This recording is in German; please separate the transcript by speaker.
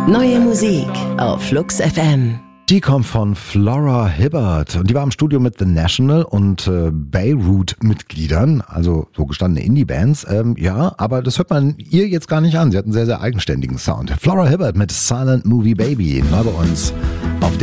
Speaker 1: Neue Musik auf Flux FM.
Speaker 2: Die kommt von Flora Hibbert und die war im Studio mit The National und Beirut-Mitgliedern, also so gestandene Indie-Bands. Ja, aber das hört man ihr jetzt gar nicht an. Sie hat einen sehr, sehr eigenständigen Sound. Flora Hibbert mit Silent Movie Baby, neu bei uns auf der